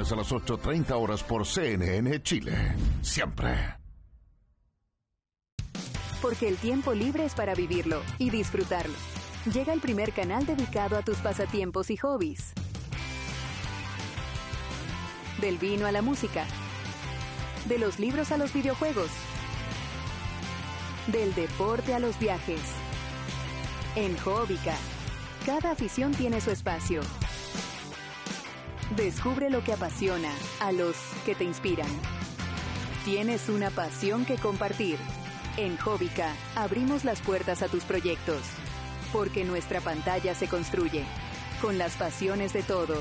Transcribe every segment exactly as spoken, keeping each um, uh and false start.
martes a las ocho treinta horas por C N N Chile. Siempre. Porque el tiempo libre es para vivirlo y disfrutarlo. Llega el primer canal dedicado a tus pasatiempos y hobbies. Del vino a la música. De los libros a los videojuegos. Del deporte a los viajes. En Hobbica, cada afición tiene su espacio. Descubre lo que apasiona a los que te inspiran. Tienes una pasión que compartir. En Hobbica abrimos las puertas a tus proyectos, porque nuestra pantalla se construye con las pasiones de todos.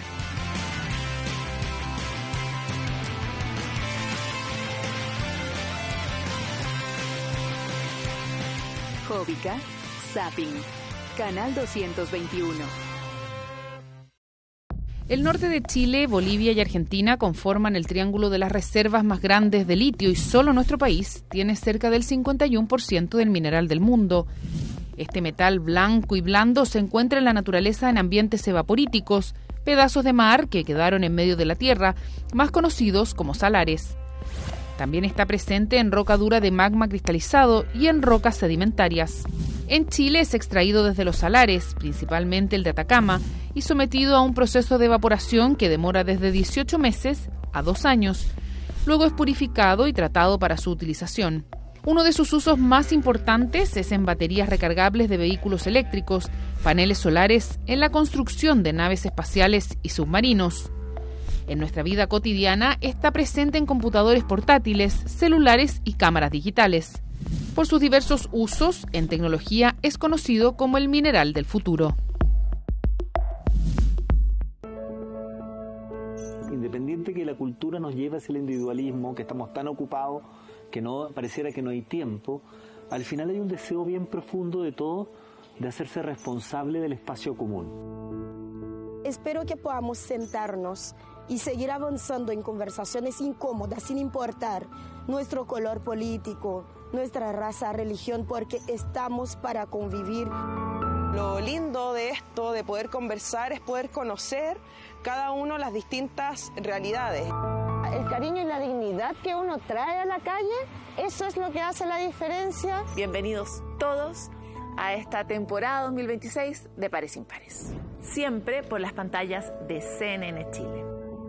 Hobbica, Zapping, Canal doscientos veintiuno. El norte de Chile, Bolivia y Argentina conforman el triángulo de las reservas más grandes de litio y solo nuestro país tiene cerca del cincuenta y uno por ciento del mineral del mundo. Este metal blanco y blando se encuentra en la naturaleza en ambientes evaporíticos, pedazos de mar que quedaron en medio de la tierra, más conocidos como salares. También está presente en roca dura de magma cristalizado y en rocas sedimentarias. En Chile es extraído desde los salares, principalmente el de Atacama, y sometido a un proceso de evaporación que demora desde dieciocho meses a dos años. Luego es purificado y tratado para su utilización. Uno de sus usos más importantes es en baterías recargables de vehículos eléctricos, paneles solares, en la construcción de naves espaciales y submarinos. En nuestra vida cotidiana está presente en computadores portátiles, celulares y cámaras digitales. Por sus diversos usos, en tecnología es conocido como el mineral del futuro. Independiente que la cultura nos lleve hacia el individualismo, que estamos tan ocupados que no pareciera que no hay tiempo, al final hay un deseo bien profundo de todos de hacerse responsable del espacio común. Espero que podamos sentarnos y seguir avanzando en conversaciones incómodas sin importar nuestro color político, nuestra raza, religión, porque estamos para convivir. Lo lindo de esto, de poder conversar, es poder conocer cada uno las distintas realidades. El cariño y la dignidad que uno trae a la calle, eso es lo que hace la diferencia. Bienvenidos todos a esta temporada dos mil veintiséis de Pares Impares, siempre por las pantallas de C N N Chile.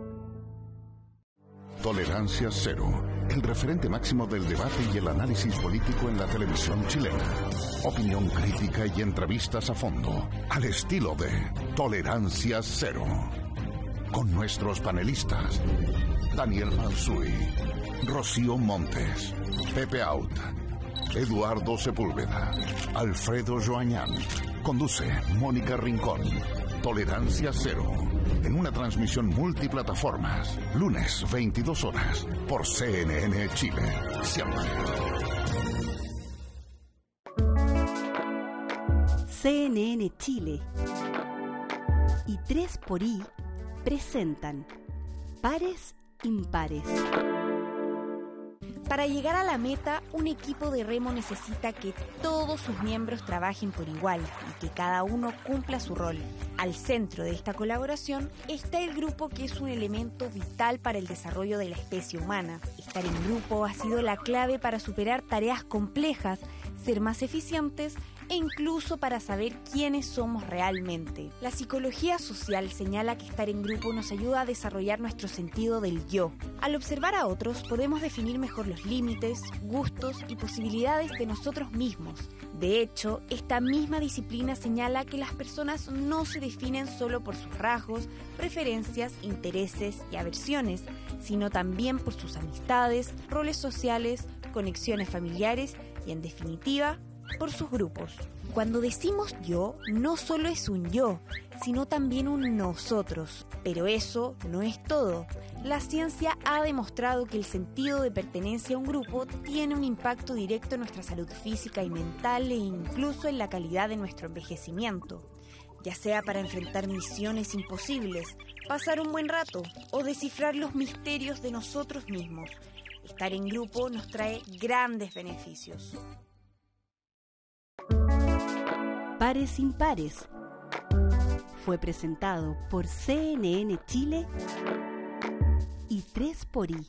Tolerancia Cero, el referente máximo del debate y el análisis político en la televisión chilena. Opinión crítica y entrevistas a fondo, al estilo de Tolerancia Cero. Con nuestros panelistas, Daniel Mansuy, Rocío Montes, Pepe Out, Eduardo Sepúlveda, Alfredo Joañán. Conduce Mónica Rincón. Tolerancia Cero, en una transmisión multiplataformas, lunes veintidós horas, por C N N Chile. Siempre. C N N Chile y tres por I presentan Pares Impares. Para llegar a la meta, un equipo de remo necesita que todos sus miembros trabajen por igual y que cada uno cumpla su rol. Al centro de esta colaboración está el grupo, que es un elemento vital para el desarrollo de la especie humana. Estar en grupo ha sido la clave para superar tareas complejas, ser más eficientes e incluso para saber quiénes somos realmente. La psicología social señala que estar en grupo nos ayuda a desarrollar nuestro sentido del yo. Al observar a otros podemos definir mejor los límites, gustos y posibilidades de nosotros mismos. De hecho, esta misma disciplina señala que las personas no se definen solo por sus rasgos, preferencias, intereses y aversiones, sino también por sus amistades, roles sociales, conexiones familiares y, en definitiva, por sus grupos. Cuando decimos yo, no solo es un yo, sino también un nosotros. Pero eso no es todo. La ciencia ha demostrado que el sentido de pertenencia a un grupo tiene un impacto directo en nuestra salud física y mental e incluso en la calidad de nuestro envejecimiento. Ya sea para enfrentar misiones imposibles, pasar un buen rato o descifrar los misterios de nosotros mismos. Estar en grupo nos trae grandes beneficios. Pares Impares fue presentado por C N N Chile por I.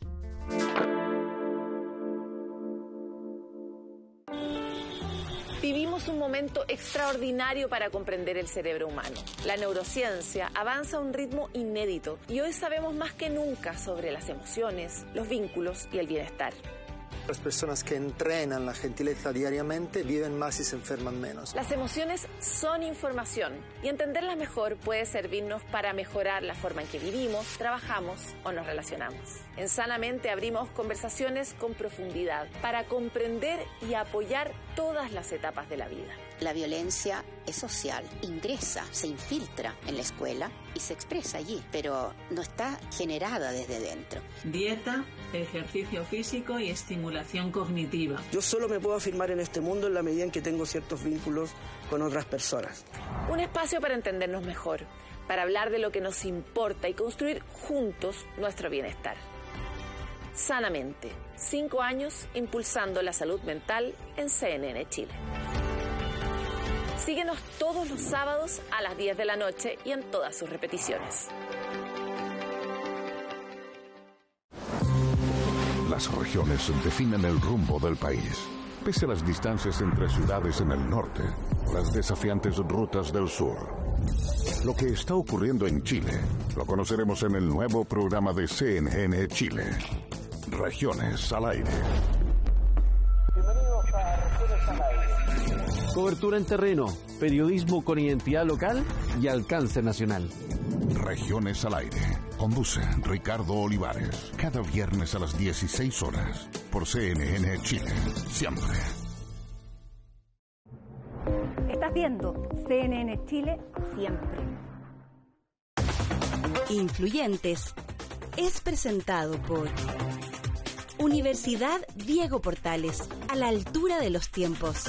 Vivimos un momento extraordinario para comprender el cerebro humano. La neurociencia avanza a un ritmo inédito y hoy sabemos más que nunca sobre las emociones, los vínculos y el bienestar. Las personas que entrenan la gentileza diariamente viven más y se enferman menos. Las emociones son información y entenderlas mejor puede servirnos para mejorar la forma en que vivimos, trabajamos o nos relacionamos. En Sanamente abrimos conversaciones con profundidad para comprender y apoyar todas las etapas de la vida. La violencia es social, ingresa, se infiltra en la escuela y se expresa allí, pero no está generada desde dentro. Dieta, ejercicio físico y estimulación cognitiva. Yo solo me puedo afirmar en este mundo en la medida en que tengo ciertos vínculos con otras personas. Un espacio para entendernos mejor, para hablar de lo que nos importa y construir juntos nuestro bienestar. Sanamente, cinco años impulsando la salud mental en C N N Chile. Síguenos todos los sábados a las diez de la noche y en todas sus repeticiones. Las regiones definen el rumbo del país. Pese a las distancias entre ciudades en el norte, las desafiantes rutas del sur. Lo que está ocurriendo en Chile lo conoceremos en el nuevo programa de C N N Chile. Regiones al aire. Bienvenidos a Regiones al aire. Cobertura en terreno, periodismo con identidad local y alcance nacional. Regiones al aire. Conduce Ricardo Olivares. Cada viernes a las dieciséis horas. Por C N N Chile. Siempre. Estás viendo C N N Chile siempre. Influyentes es presentado por Universidad Diego Portales, a la altura de los tiempos.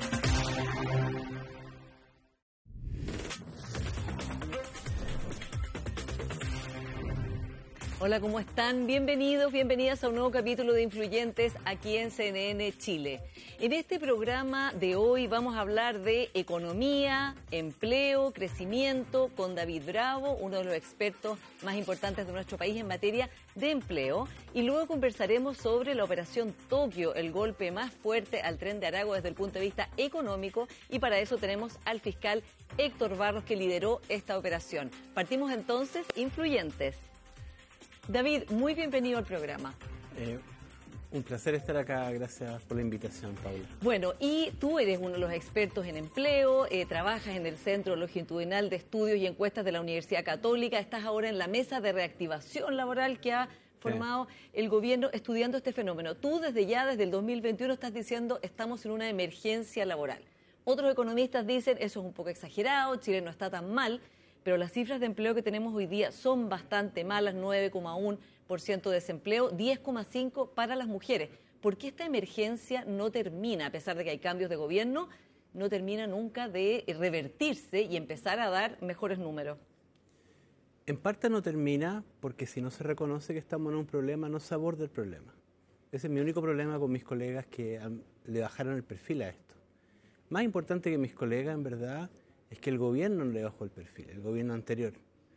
Hola, ¿cómo están? Bienvenidos, bienvenidas a un nuevo capítulo de Influyentes aquí en C N N Chile. En este programa de hoy vamos a hablar de economía, empleo, crecimiento con David Bravo, uno de los expertos más importantes de nuestro país en materia de empleo. Y luego conversaremos sobre la Operación Tokio, el golpe más fuerte al Tren de Aragua desde el punto de vista económico. Y para eso tenemos al fiscal Héctor Barros, que lideró esta operación. Partimos entonces, Influyentes. David, muy bienvenido al programa. Eh, un placer estar acá, gracias por la invitación, Paula. Bueno, y tú eres uno de los expertos en empleo, eh, trabajas en el Centro Longitudinal de Estudios y Encuestas de la Universidad Católica, estás ahora en la mesa de reactivación laboral que ha formado sí. el gobierno estudiando este fenómeno. Tú desde ya, desde el dos mil veintiuno, estás diciendo estamos en una emergencia laboral. Otros economistas dicen eso es un poco exagerado, Chile no está tan mal, pero las cifras de empleo que tenemos hoy día son bastante malas, nueve coma uno por ciento de desempleo, diez coma cinco por ciento para las mujeres. ¿Por qué esta emergencia no termina, a pesar de que hay cambios de gobierno, no termina nunca de revertirse y empezar a dar mejores números? En parte no termina porque si no se reconoce que estamos en un problema, no se aborda el problema. Ese es mi único problema con mis colegas que um, le bajaron el perfil a esto. Más importante que mis colegas, en verdad, es que el gobierno no le bajó el perfil, el gobierno anterior.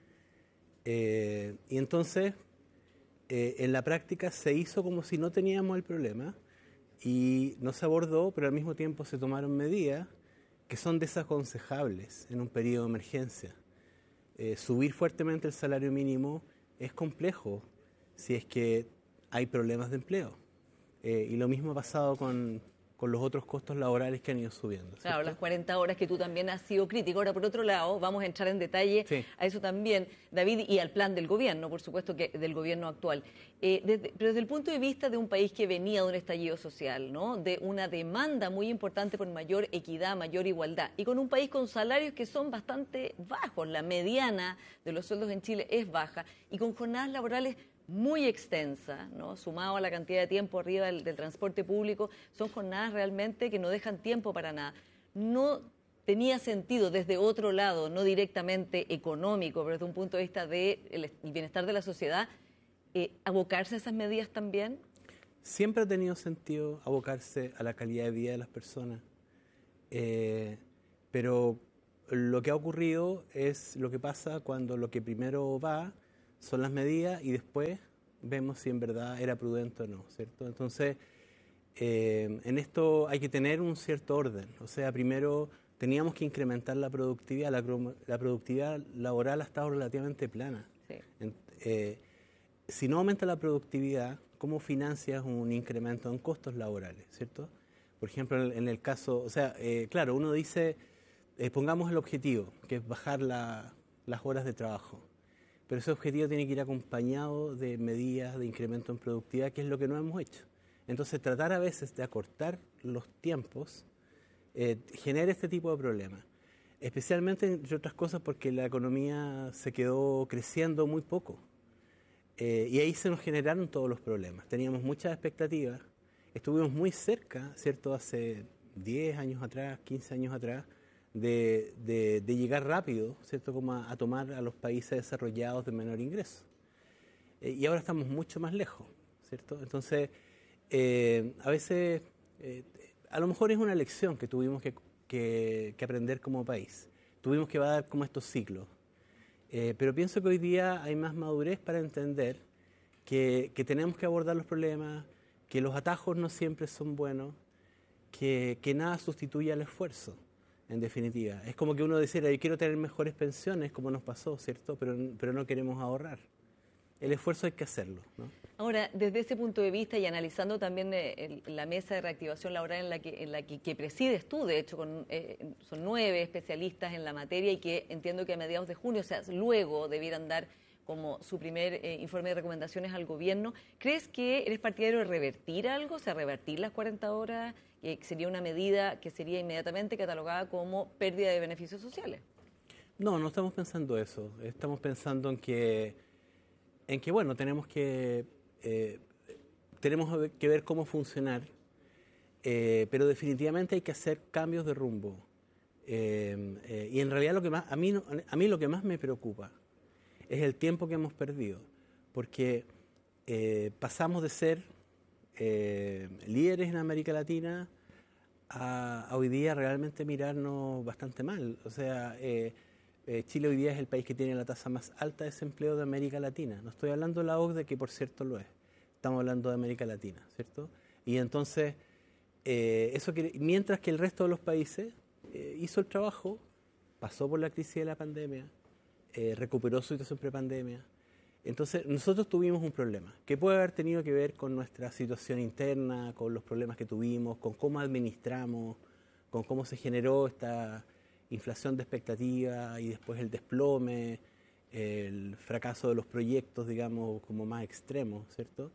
Eh, y entonces, eh, en la práctica se hizo como si no teníamos el problema y no se abordó, pero al mismo tiempo se tomaron medidas que son desaconsejables en un periodo de emergencia. Eh, subir fuertemente el salario mínimo es complejo si es que hay problemas de empleo. Eh, y lo mismo ha pasado con... con los otros costos laborales que han ido subiendo. ¿Cierto? Claro, las cuarenta horas que tú también has sido crítico. Ahora, por otro lado, vamos a entrar en detalle sí. a eso también, David, y al plan del gobierno, por supuesto, que del gobierno actual. Eh, desde, pero desde el punto de vista de un país que venía de un estallido social, ¿no? De una demanda muy importante por mayor equidad, mayor igualdad, y con un país con salarios que son bastante bajos, la mediana de los sueldos en Chile es baja, y con jornadas laborales muy extensa, ¿no? Sumado a la cantidad de tiempo arriba del, del transporte público, son jornadas realmente que no dejan tiempo para nada. No tenía sentido desde otro lado, no directamente económico, pero desde un punto de vista del de bienestar de la sociedad, eh, abocarse a esas medidas también. Siempre ha tenido sentido abocarse a la calidad de vida de las personas, eh, pero lo que ha ocurrido es lo que pasa cuando lo que primero va son las medidas y después vemos si en verdad era prudente o no, ¿cierto? Entonces, eh, en esto hay que tener un cierto orden. O sea, primero teníamos que incrementar la productividad. La, la productividad laboral ha estado relativamente plana. Sí. En, eh, si no aumenta la productividad, ¿cómo financias un incremento en costos laborales, ¿cierto? Por ejemplo, en, en el caso, o sea, eh, claro, uno dice, eh, pongamos el objetivo, que es bajar la, las horas de trabajo. Pero ese objetivo tiene que ir acompañado de medidas de incremento en productividad, que es lo que no hemos hecho. Entonces, tratar a veces de acortar los tiempos eh, genera este tipo de problemas. Especialmente, entre otras cosas, porque la economía se quedó creciendo muy poco. Eh, y ahí se nos generaron todos los problemas. Teníamos muchas expectativas. Estuvimos muy cerca, ¿cierto?, hace diez años atrás, quince años atrás, De, de, de llegar rápido, ¿cierto?, como a, a tomar a los países desarrollados de menor ingreso. Eh, y ahora estamos mucho más lejos, ¿cierto? Entonces, eh, a veces, eh, a lo mejor es una lección que tuvimos que, que, que aprender como país. Tuvimos que dar como estos ciclos. Eh, pero pienso que hoy día hay más madurez para entender que, que tenemos que abordar los problemas, que los atajos no siempre son buenos, que, que nada sustituye al esfuerzo. En definitiva, es como que uno dijera, yo quiero tener mejores pensiones, como nos pasó, ¿cierto? Pero, pero no queremos ahorrar. El esfuerzo hay que hacerlo, ¿no? Ahora, desde ese punto de vista y analizando también eh, el, la mesa de reactivación laboral en la que, en la que, que presides tú, de hecho, con, eh, son nueve especialistas en la materia y que entiendo que a mediados de junio, o sea, luego debieran dar como su primer eh, informe de recomendaciones al gobierno. ¿Crees que eres partidario de revertir algo, o sea, revertir las cuarenta horas, que sería una medida que sería inmediatamente catalogada como pérdida de beneficios sociales? No, no estamos pensando eso. Estamos pensando en que, en que bueno, tenemos que, eh, tenemos que ver cómo funcionar, eh, pero definitivamente hay que hacer cambios de rumbo. Eh, eh, y en realidad lo que más, a mí, a mí lo que más me preocupa es el tiempo que hemos perdido, porque eh, pasamos de ser eh, líderes en América Latina a, a hoy día realmente mirarnos bastante mal. O sea, eh, eh, Chile hoy día es el país que tiene la tasa más alta de desempleo de América Latina. No estoy hablando de la O C D E, que por cierto lo es. Estamos hablando de América Latina, ¿cierto? Y entonces, eh, eso que, mientras que el resto de los países eh, hizo el trabajo, pasó por la crisis de la pandemia, Eh, recuperó su situación prepandemia. Entonces, nosotros tuvimos un problema que puede haber tenido que ver con nuestra situación interna, con los problemas que tuvimos, con cómo administramos, con cómo se generó esta inflación de expectativa y después el desplome, el fracaso de los proyectos, digamos, como más extremos, ¿cierto?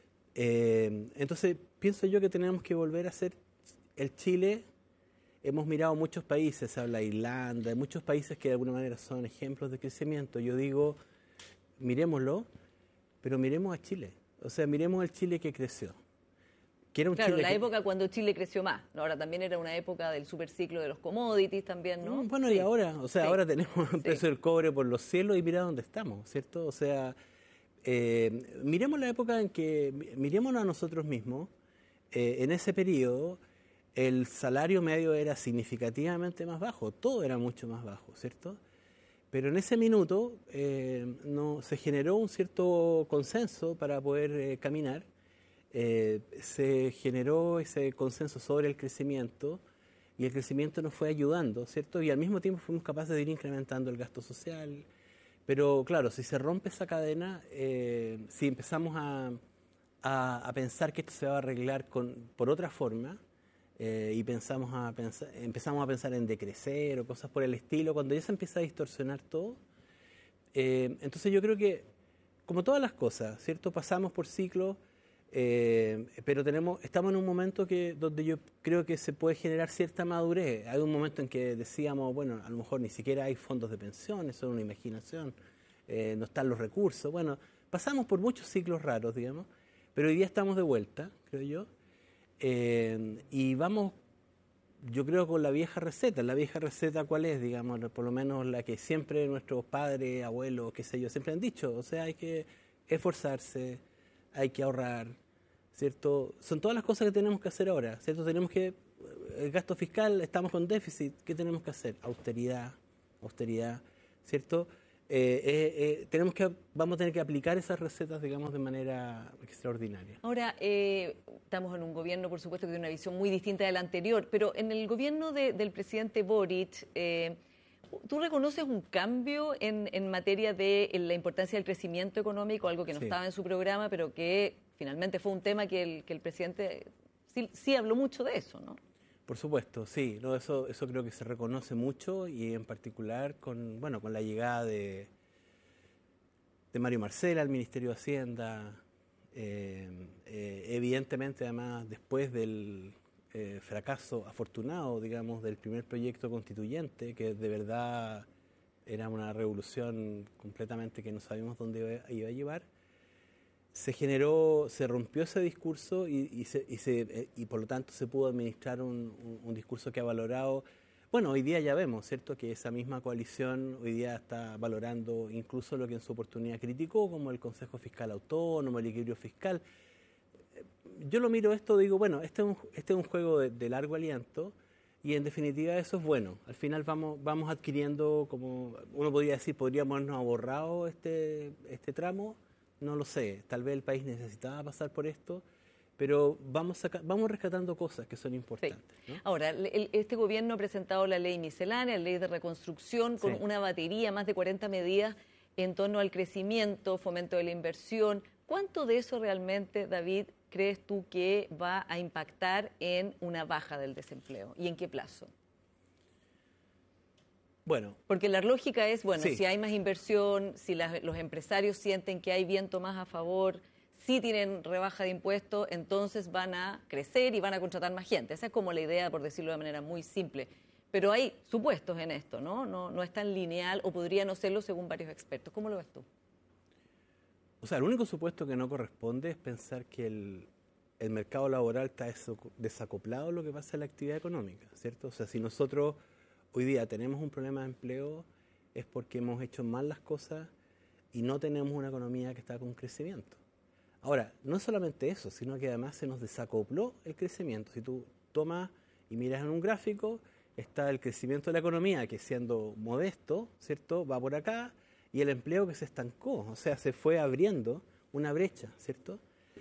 Eh, entonces, pienso yo que tenemos que volver a ser el Chile. Hemos mirado muchos países, se habla de Irlanda, de muchos países que de alguna manera son ejemplos de crecimiento. Yo digo, miremoslo, pero miremos a Chile. O sea, miremos el Chile que creció. Que era un claro, Chile la que... época cuando Chile creció más. Ahora también era una época del superciclo de los commodities también, ¿no? Bueno, sí. y ahora, o sea, sí. ahora tenemos el precio sí. del cobre por los cielos y mira dónde estamos, ¿cierto? O sea, eh, miremos la época en que, mirémonos a nosotros mismos, eh, en ese periodo, el salario medio era significativamente más bajo, todo era mucho más bajo, ¿cierto? Pero en ese minuto eh, no, se generó un cierto consenso para poder eh, caminar, eh, se generó ese consenso sobre el crecimiento y el crecimiento nos fue ayudando, ¿cierto? Y al mismo tiempo fuimos capaces de ir incrementando el gasto social. Pero claro, si se rompe esa cadena, eh, si empezamos a, a, a pensar que esto se va a arreglar con, por otra forma, Eh, y pensamos a pensar, empezamos a pensar en decrecer o cosas por el estilo, cuando ya se empieza a distorsionar todo, eh, entonces yo creo que, como todas las cosas, ¿cierto? Pasamos por ciclos, eh, pero tenemos, estamos en un momento que donde yo creo que se puede generar cierta madurez. Hay un momento en que decíamos, bueno, a lo mejor ni siquiera hay fondos de pensiones, son una imaginación, eh, no están los recursos. Bueno, pasamos por muchos ciclos raros, digamos, pero hoy día estamos de vuelta, creo yo. Eh, y vamos, yo creo, con la vieja receta. La vieja receta, ¿cuál es? Digamos, por lo menos la que siempre nuestros padres, abuelos, qué sé yo, siempre han dicho. O sea, hay que esforzarse, hay que ahorrar, ¿cierto? Son todas las cosas que tenemos que hacer ahora, ¿cierto? Tenemos que, el gasto fiscal, estamos con déficit, ¿qué tenemos que hacer? Austeridad, austeridad, ¿cierto? eh, eh, eh, tenemos que, vamos a tener que aplicar esas recetas, digamos, de manera extraordinaria. Ahora, eh, estamos en un gobierno, por supuesto, que tiene una visión muy distinta de la anterior, pero en el gobierno de, del presidente Boric, eh, ¿tú reconoces un cambio en, en materia de en la importancia del crecimiento económico, algo que no sí. estaba en su programa, pero que finalmente fue un tema que el, que el presidente sí, sí habló mucho de eso, ¿no? Por supuesto, sí, no, eso, eso creo que se reconoce mucho y en particular con, bueno, con la llegada de, de Mario Marcel al Ministerio de Hacienda, eh, eh, evidentemente además después del eh, fracaso afortunado, digamos, del primer proyecto constituyente, que de verdad era una revolución completamente que no sabíamos dónde iba, iba a llevar, se generó, se rompió ese discurso y, y, se, y, se, y por lo tanto se pudo administrar un, un, un discurso que ha valorado, bueno, hoy día ya vemos, ¿cierto?, que esa misma coalición hoy día está valorando incluso lo que en su oportunidad criticó, como el Consejo Fiscal Autónomo, el equilibrio fiscal. Yo lo miro esto, digo, bueno, este es un, este es un juego de, de largo aliento y en definitiva eso es bueno. Al final vamos, vamos adquiriendo, como uno podría decir, podríamos habernos ahorrado este, este tramo. No lo sé, tal vez el país necesitaba pasar por esto, pero vamos, saca, vamos rescatando cosas que son importantes. Sí. ¿No? Ahora, el, este gobierno ha presentado la ley miscelánea, la ley de reconstrucción, con sí. una batería, más de cuarenta medidas en torno al crecimiento, fomento de la inversión. ¿Cuánto de eso realmente, David, crees tú que va a impactar en una baja del desempleo? ¿Y en qué plazo? Bueno, porque la lógica es, bueno, sí. si hay más inversión, si las, los empresarios sienten que hay viento más a favor, si tienen rebaja de impuestos, entonces van a crecer y van a contratar más gente. Esa es como la idea, por decirlo de manera muy simple. Pero hay supuestos en esto, ¿no? No, no es tan lineal o podría no serlo según varios expertos. ¿Cómo lo ves tú? O sea, el único supuesto que no corresponde es pensar que el, el mercado laboral está desacoplado de lo que pasa en la actividad económica, ¿cierto? O sea, si nosotros hoy día tenemos un problema de empleo es porque hemos hecho mal las cosas y no tenemos una economía que está con crecimiento. Ahora, no solamente eso, sino que además se nos desacopló el crecimiento. Si tú tomas y miras en un gráfico, está el crecimiento de la economía, que siendo modesto, ¿cierto?, va por acá, y el empleo que se estancó, o sea, se fue abriendo una brecha, ¿cierto?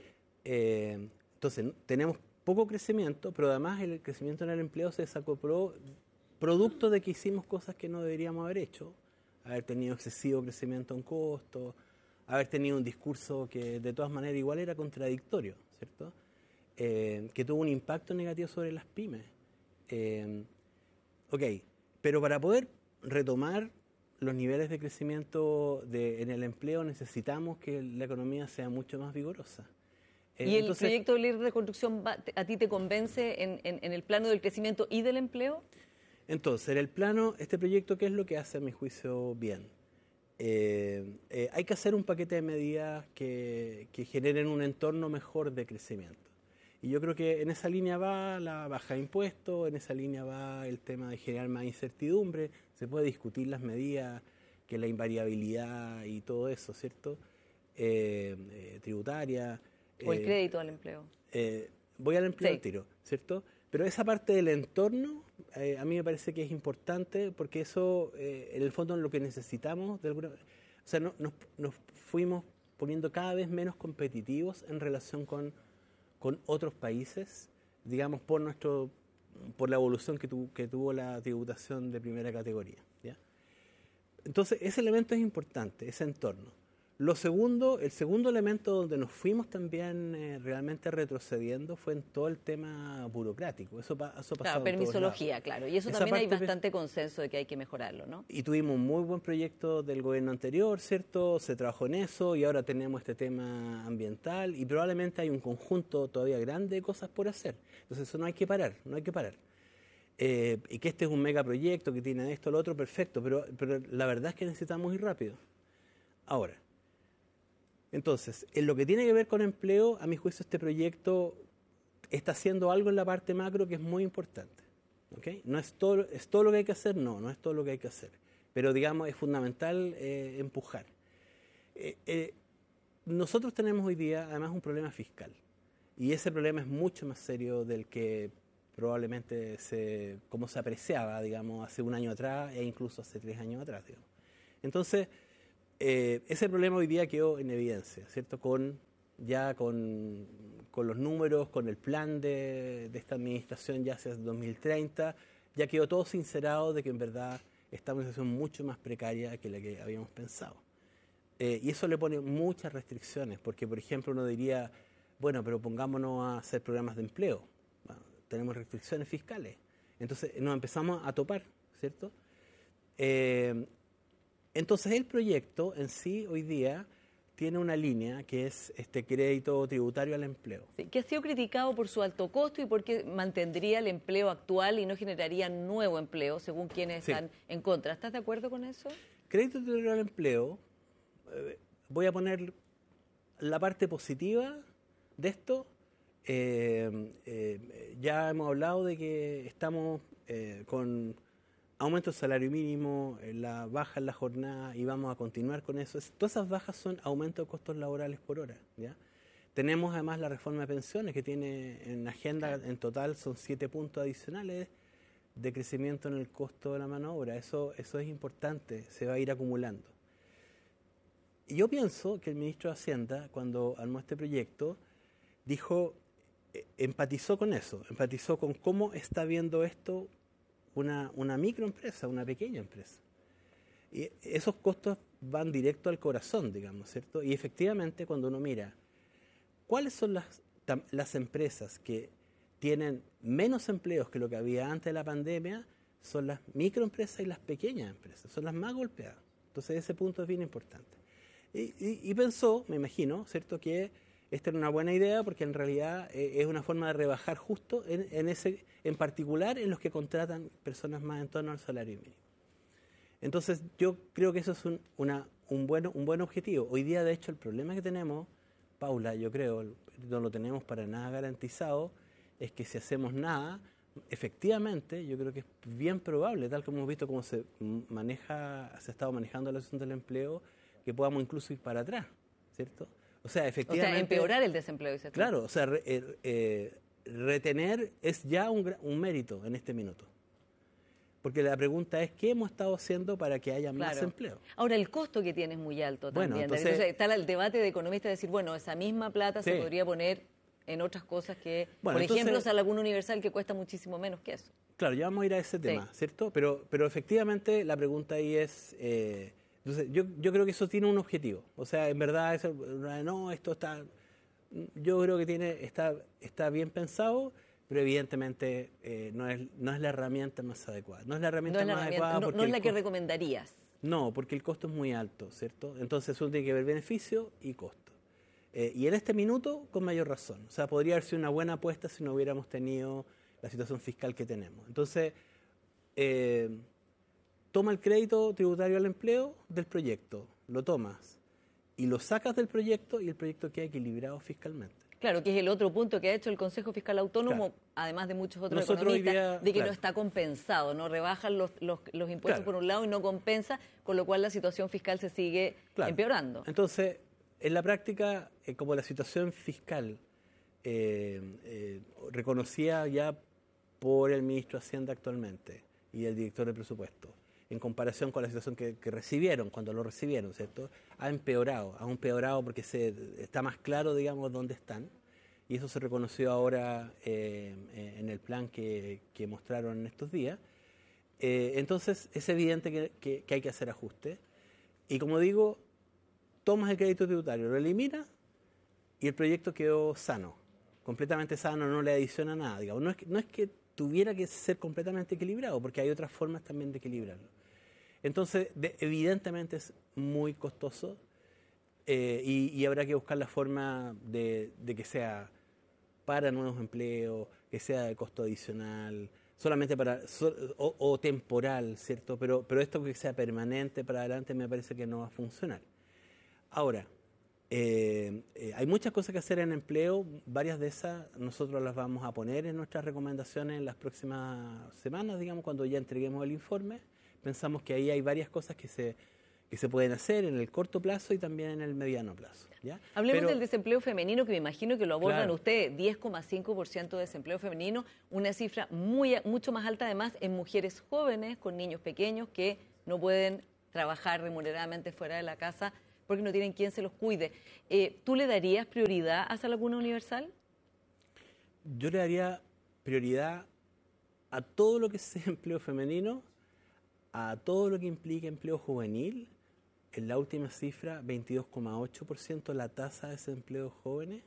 Eh, entonces, tenemos poco crecimiento, pero además el crecimiento en el empleo se desacopló producto de que hicimos cosas que no deberíamos haber hecho, haber tenido excesivo crecimiento en costos, haber tenido un discurso que de todas maneras igual era contradictorio, ¿cierto? Eh, que tuvo un impacto negativo sobre las pymes. Eh, ok, pero para poder retomar los niveles de crecimiento de, en el empleo necesitamos que la economía sea mucho más vigorosa. Eh, ¿Y el entonces, proyecto de ley de reconstrucción va, a ti te convence en, en, en el plano del crecimiento y del empleo? Entonces, en el plano, este proyecto, ¿qué es lo que hace a mi juicio bien? Eh, eh, hay que hacer un paquete de medidas que, que generen un entorno mejor de crecimiento. Y yo creo que en esa línea va la baja de impuestos, en esa línea va el tema de generar más incertidumbre, se puede discutir las medidas, que la invariabilidad y todo eso, ¿cierto? Eh, eh, tributaria. O el eh, crédito al empleo. Eh, voy al empleo sí. al tiro, ¿cierto? Pero esa parte del entorno eh, a mí me parece que es importante porque eso, eh, en el fondo, es lo que necesitamos. De alguna, o sea, no, nos, nos fuimos poniendo cada vez menos competitivos en relación con, con otros países, digamos, por nuestro por la evolución que, tu, que tuvo la tributación de primera categoría, ¿ya? Entonces, ese elemento es importante, ese entorno. Lo segundo, el segundo elemento donde nos fuimos también eh, realmente retrocediendo fue en todo el tema burocrático. Eso, pa, eso claro, permisología, claro. Y eso Esa también hay bastante consenso de que hay que mejorarlo, ¿no? Y tuvimos un muy buen proyecto del gobierno anterior, ¿cierto? Se trabajó en eso y ahora tenemos este tema ambiental y probablemente hay un conjunto todavía grande de cosas por hacer. Entonces eso no hay que parar, no hay que parar. Eh, y que este es un megaproyecto que tiene esto, lo otro, perfecto, pero, pero la verdad es que necesitamos ir rápido. Ahora, entonces, en lo que tiene que ver con empleo, a mi juicio este proyecto está haciendo algo en la parte macro que es muy importante. ¿Okay? No es todo, es todo lo que hay que hacer, no, no es todo lo que hay que hacer. Pero digamos, es fundamental eh, empujar. Eh, eh, nosotros tenemos hoy día además un problema fiscal. Y ese problema es mucho más serio del que probablemente se, como se apreciaba, digamos, hace un año atrás e incluso hace tres años atrás, digamos. Entonces, eh, ese problema hoy día quedó en evidencia, ¿cierto? Con, ya con, con los números, con el plan de, de esta administración ya hacia dos mil treinta, ya quedó todo sincerado de que en verdad estamos en una situación mucho más precaria que la que habíamos pensado. Eh, y eso le pone muchas restricciones, porque por ejemplo uno diría, bueno, pero pongámonos a hacer programas de empleo. Bueno, tenemos restricciones fiscales. Entonces nos empezamos a topar, ¿cierto? Eh, entonces el proyecto en sí hoy día tiene una línea que es este crédito tributario al empleo. Sí, que ha sido criticado por su alto costo y porque mantendría el empleo actual y no generaría nuevo empleo, según quienes sí. están en contra. ¿Estás de acuerdo con eso? Crédito tributario al empleo, eh, voy a poner la parte positiva de esto. Eh, eh, ya hemos hablado de que estamos eh, con aumento del salario mínimo, la baja en la jornada y vamos a continuar con eso. Es, todas esas bajas son aumento de costos laborales por hora, ¿ya? Tenemos además la reforma de pensiones que tiene en agenda, en total son siete puntos adicionales de crecimiento en el costo de la mano de obra. Eso, eso es importante, se va a ir acumulando. Y yo pienso que el ministro de Hacienda, cuando armó este proyecto, dijo, empatizó con eso, empatizó con cómo está viendo esto una, una microempresa, una pequeña empresa. Y esos costos van directo al corazón, digamos, ¿cierto? Y efectivamente cuando uno mira cuáles son las, las empresas que tienen menos empleos que lo que había antes de la pandemia, son las microempresas y las pequeñas empresas, son las más golpeadas. Entonces ese punto es bien importante. Y, y, y pensó, me imagino, ¿cierto?, que esta era una buena idea porque en realidad eh, es una forma de rebajar justo en, en ese, en particular en los que contratan personas más en torno al salario mínimo. Entonces yo creo que eso es un, una, un, buen, un buen objetivo. Hoy día, de hecho, el problema que tenemos, Paula, yo creo, no lo tenemos para nada garantizado, es que si hacemos nada, efectivamente, yo creo que es bien probable, tal como hemos visto cómo se maneja, se ha estado manejando la situación del empleo, que podamos incluso ir para atrás, ¿cierto? O sea, efectivamente... O sea, empeorar el desempleo, dice tú. Claro, o sea, re, eh, eh, retener es ya un, un mérito en este minuto. Porque la pregunta es, ¿qué hemos estado haciendo para que haya claro. más empleo? Ahora, el costo que tiene es muy alto también. Bueno, entonces, entonces, está el debate de economistas de decir, bueno, esa misma plata sí. se podría poner en otras cosas que, bueno, por entonces, ejemplo, sale alguno universal que cuesta muchísimo menos que eso. Claro, ya vamos a ir a ese tema, sí. ¿cierto? Pero, pero efectivamente la pregunta ahí es... Eh, Entonces, yo, yo creo que eso tiene un objetivo. O sea, en verdad, eso, no, esto está... Yo creo que tiene está, está bien pensado, pero evidentemente eh, no, es, no es la herramienta más adecuada. No es la herramienta no es la más herramienta, adecuada. No, no es la que recomendarías. No, porque el costo es muy alto, ¿cierto? Entonces uno tiene que ver beneficio y costo. Eh, y en este minuto, con mayor razón. O sea, podría haber sido una buena apuesta si no hubiéramos tenido la situación fiscal que tenemos. Entonces... Eh, toma el crédito tributario al empleo del proyecto, lo tomas y lo sacas del proyecto y el proyecto queda equilibrado fiscalmente. Claro, que es el otro punto que ha hecho el Consejo Fiscal Autónomo, claro. además de muchos otros Nosotros economistas, día, de que claro. no está compensado, no rebajan los, los, los impuestos claro. por un lado y no compensa, con lo cual la situación fiscal se sigue claro. empeorando. Entonces, en la práctica, eh, como la situación fiscal eh, eh, reconocida ya por el ministro de Hacienda actualmente y el director de presupuesto, en comparación con la situación que, que recibieron, cuando lo recibieron, ¿cierto? Ha empeorado, ha empeorado porque se, está más claro, digamos, dónde están, y eso se reconoció ahora eh, en el plan que, que mostraron en estos días. Eh, entonces, es evidente que, que, que hay que hacer ajustes, y como digo, tomas el crédito tributario, lo eliminas, y el proyecto quedó sano, completamente sano, no le adiciona nada, digamos. No es que, no es que tuviera que ser completamente equilibrado, porque hay otras formas también de equilibrarlo. Entonces, de, evidentemente es muy costoso eh, y, y habrá que buscar la forma de, de que sea para nuevos empleos, que sea de costo adicional, solamente para so, o, o temporal, ¿cierto? Pero, pero esto que sea permanente para adelante me parece que no va a funcionar. Ahora, eh, eh, hay muchas cosas que hacer en empleo, varias de esas nosotros las vamos a poner en nuestras recomendaciones en las próximas semanas, digamos, cuando ya entreguemos el informe. Pensamos que ahí hay varias cosas que se, que se pueden hacer en el corto plazo y también en el mediano plazo, ¿ya? Hablemos Pero, del desempleo femenino, que me imagino que lo abordan claro. ustedes, diez coma cinco por ciento de desempleo femenino, una cifra muy, mucho más alta además en mujeres jóvenes con niños pequeños que no pueden trabajar remuneradamente fuera de la casa porque no tienen quien se los cuide. Eh, ¿Tú le darías prioridad a esa lacuna universal? Yo le daría prioridad a todo lo que sea empleo femenino, a todo lo que implique empleo juvenil. En la última cifra, veintidós coma ocho por ciento la tasa de desempleo jóvenes.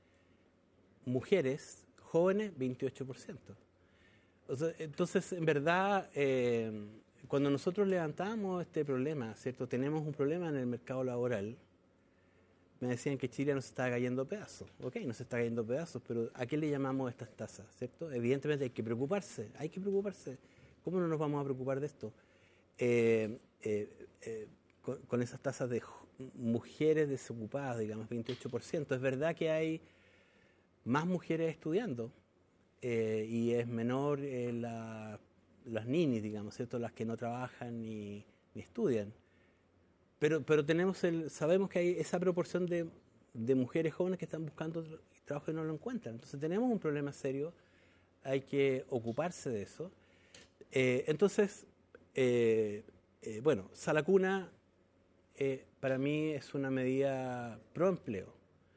Mujeres jóvenes, veintiocho por ciento. O sea, entonces, en verdad, eh, cuando nosotros levantamos este problema, ¿cierto? Tenemos un problema en el mercado laboral. Me decían que Chile nos está cayendo a pedazos. Ok, nos está cayendo a pedazos, pero ¿a qué le llamamos estas tasas? ¿Cierto? Evidentemente hay que preocuparse, hay que preocuparse. ¿Cómo no nos vamos a preocupar de esto? Eh, eh, eh, con, con esas tasas de mujeres desocupadas, digamos, veintiocho por ciento. Es verdad que hay más mujeres estudiando eh, y es menor eh, la, las ninis, digamos, ¿cierto? Las que no trabajan ni, ni estudian. Pero, pero tenemos el, sabemos que hay esa proporción de, de mujeres jóvenes que están buscando trabajo y no lo encuentran. Entonces tenemos un problema serio, hay que ocuparse de eso. Eh, entonces, eh, eh, bueno, Salacuna eh, para mí es una medida pro empleo.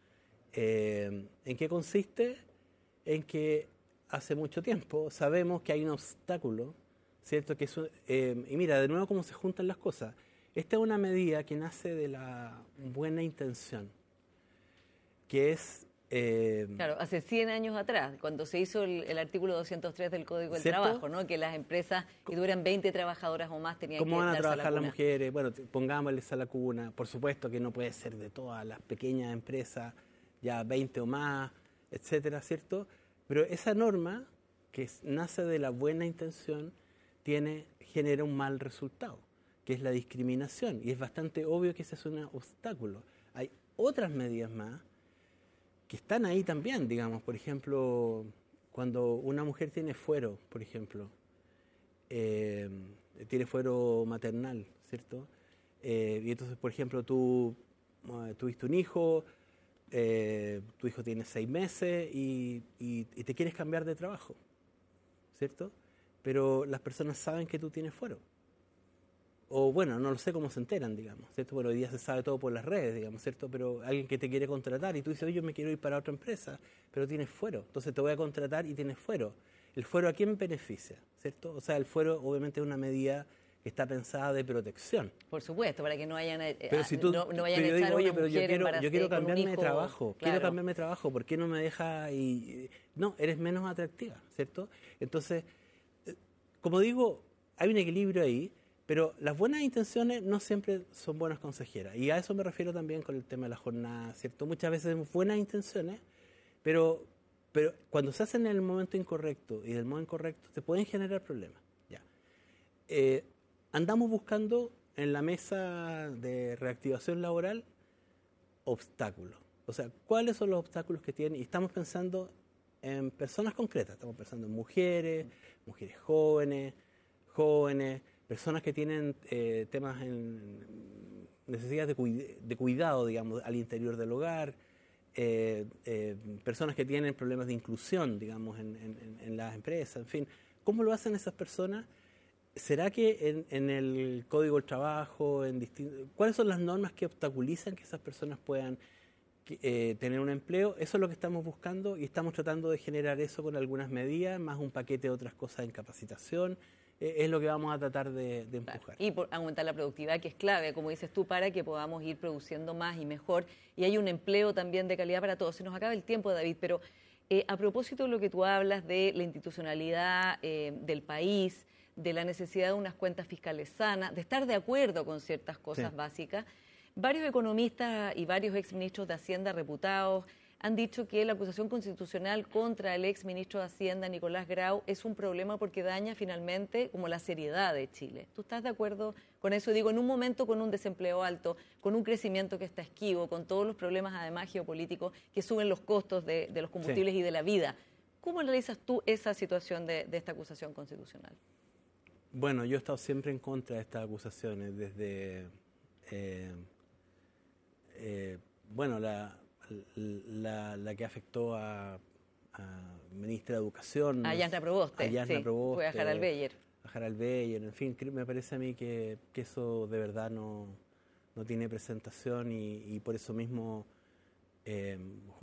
Eh, ¿En qué consiste? En que hace mucho tiempo sabemos que hay un obstáculo, ¿cierto? Que es, eh, y mira, de nuevo cómo se juntan las cosas. Esta es una medida que nace de la buena intención, que es... Eh, claro, hace cien años atrás, cuando se hizo el, el artículo doscientos tres del Código del ¿cierto? Trabajo, ¿no? Que las empresas que duran veinte trabajadoras o más tenían que ¿Cómo van a darse trabajar la las mujeres? Bueno, pongámosle esa lacuna. Por supuesto que no puede ser de todas las pequeñas empresas, ya veinte o más, etcétera, ¿cierto? Pero esa norma, que nace de la buena intención, tiene, genera un mal resultado, que es la discriminación. Y es bastante obvio que ese es un obstáculo. Hay otras medidas más que están ahí también, digamos. Por ejemplo, cuando una mujer tiene fuero, por ejemplo, eh, tiene fuero maternal, ¿cierto? Eh, y entonces, por ejemplo, tú uh, tuviste un hijo, eh, tu hijo tiene seis meses y, y, y te quieres cambiar de trabajo, ¿cierto? Pero las personas saben que tú tienes fuero. O bueno, no lo sé cómo se enteran, digamos, ¿cierto? Bueno, hoy día se sabe todo por las redes, digamos, ¿cierto? Pero alguien que te quiere contratar y tú dices, oye, yo me quiero ir para otra empresa, pero tienes fuero, entonces te voy a contratar y tienes fuero. ¿El fuero a quién beneficia, cierto? O sea, el fuero obviamente es una medida que está pensada de protección. Por supuesto, para que no vayan a, pero si tú, no, no vayan pero a yo echar digo, oye, una pero yo mujer quiero, yo quiero cambiarme hijo, de trabajo, claro. quiero cambiarme de trabajo, ¿por qué no me deja? Y no, eres menos atractiva, ¿cierto? Entonces, como digo, hay un equilibrio ahí. Pero las buenas intenciones no siempre son buenas consejeras. Y a eso me refiero también con el tema de la jornada, ¿cierto? Muchas veces buenas intenciones, pero, pero cuando se hacen en el momento incorrecto y del modo incorrecto, te pueden generar problemas. Ya. Eh, andamos buscando en la mesa de reactivación laboral obstáculos. O sea, ¿cuáles son los obstáculos que tienen? Y estamos pensando en personas concretas. Estamos pensando en mujeres, mujeres jóvenes, jóvenes, personas que tienen eh, temas en necesidades de, cuid de cuidado, digamos, al interior del hogar, eh, eh, personas que tienen problemas de inclusión, digamos, en, en, en las empresas, en fin. ¿Cómo lo hacen esas personas? ¿Será que en, en el Código del Trabajo, en cuáles son las normas que obstaculizan que esas personas puedan eh, tener un empleo? Eso es lo que estamos buscando y estamos tratando de generar eso con algunas medidas, más un paquete de otras cosas en capacitación. Es lo que vamos a tratar de, de empujar. Y por aumentar la productividad, que es clave, como dices tú, para que podamos ir produciendo más y mejor. Y hay un empleo también de calidad para todos. Se nos acaba el tiempo, David, pero eh, a propósito de lo que tú hablas de la institucionalidad eh, del país, de la necesidad de unas cuentas fiscales sanas, de estar de acuerdo con ciertas cosas sí. básicas, varios economistas y varios exministros de Hacienda reputados han dicho que la acusación constitucional contra el exministro de Hacienda, Nicolás Grau, es un problema porque daña finalmente como la seriedad de Chile. ¿Tú estás de acuerdo con eso? Digo, en un momento con un desempleo alto, con un crecimiento que está esquivo, con todos los problemas además geopolíticos que suben los costos de, de los combustibles sí. y de la vida. ¿Cómo analizas tú esa situación de, de esta acusación constitucional? Bueno, yo he estado siempre en contra de estas acusaciones desde, eh, eh, bueno, la... La, la que afectó a, a ministra de Educación, a Yasna Proboste, a Yasna sí, Proboste, fue a Harald Beyer, bajar al Beyer, en fin, me parece a mí que, que eso de verdad no, no tiene presentación y, y por eso mismo eh,